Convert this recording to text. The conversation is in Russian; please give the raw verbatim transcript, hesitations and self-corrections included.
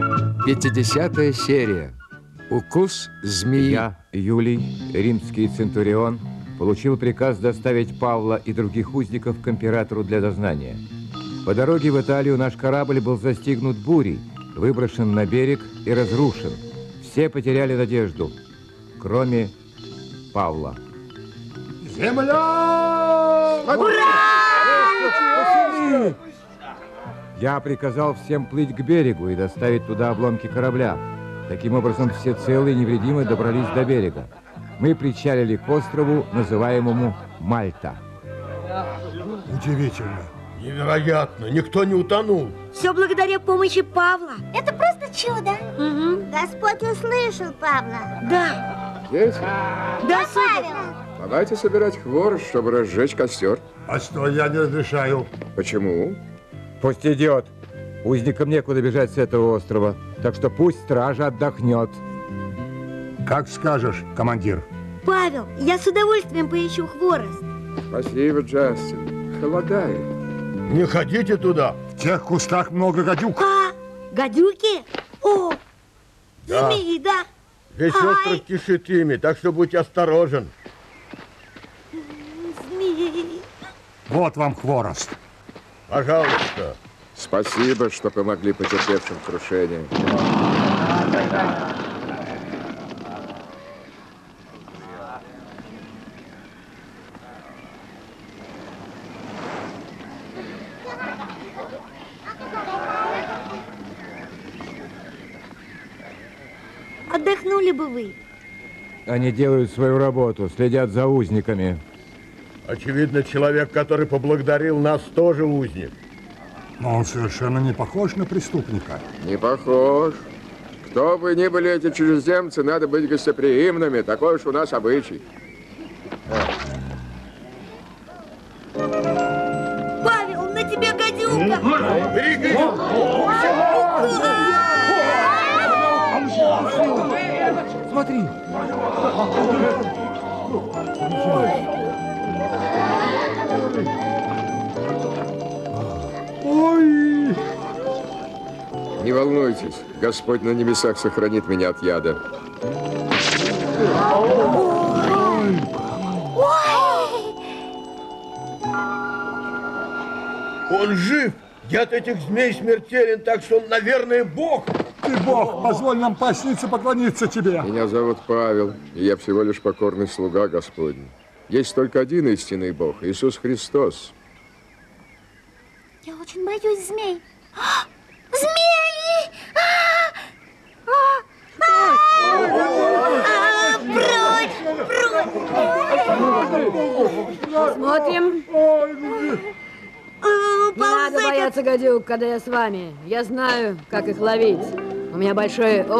Пятидесятая серия. Укус змеи. Я, Юлий, римский центурион, получил приказ доставить Павла и других узников к императору для дознания. По дороге в Италию наш корабль был застигнут бурей, выброшен на берег и разрушен. Все потеряли надежду, кроме Павла. Земля! Ура! Я приказал всем плыть к берегу и доставить туда обломки корабля. Таким образом, все целые и невредимы добрались до берега. Мы причалили к острову, называемому Мальта. Удивительно. Невероятно. Никто не утонул. Все благодаря помощи Павла. Это просто чудо. Угу. Господь услышал Павла. Да. Дети, Да, Павел. давайте собирать хворост, чтобы разжечь костер. А что, я не разрешаю. Почему? Пусть идет. Узникам некуда бежать с этого острова, так что пусть стража отдохнет. Как скажешь, командир. Павел, я с удовольствием поищу хворост. Спасибо, Джастин. Холодает. Не ходите туда. В тех кустах много гадюк. А, гадюки? О, Да. змеи, да. Весь Ай. остров кишит ими, так что будь осторожен. Змеи. Вот вам хворост. Пожалуйста. Спасибо, что помогли потерпевшим крушение. Отдохнули бы вы. Они делают свою работу, следят за узниками. Очевидно, человек, который поблагодарил нас, тоже узник. Но он совершенно не похож на преступника. Не похож. Кто бы ни были эти чужеземцы, надо быть гостеприимными. Такой уж у нас обычай. Павел, на тебя гадюка. Береги! Смотри! Не волнуйтесь, Господь на небесах сохранит меня от яда. Он жив! Яд этих змей смертелен, так что он, наверное, Бог. Ты Бог, позволь нам пояснице поклониться тебе. Меня зовут Павел, и я всего лишь покорный слуга Господень. Есть только один истинный Бог, Иисус Христос. Я очень боюсь змей. А, змеи! Смотрим. А, Не надо ползай, бояться гадюк, когда я с вами. Я знаю, как их ловить. У меня большой